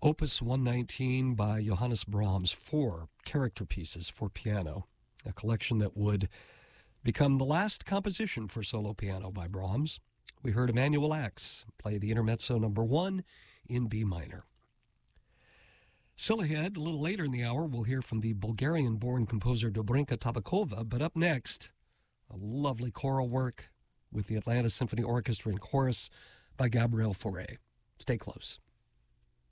Opus 119 by Johannes Brahms, 4 character pieces for piano, a collection that would become the last composition for solo piano by Brahms. We heard Emanuel Ax play the Intermezzo number 1 in B minor. Still ahead, a little later in the hour, we'll hear from the Bulgarian-born composer Dobrinka Tabakova, but up next, a lovely choral work with the Atlanta Symphony Orchestra and Chorus by Gabriel Fauré. Stay close.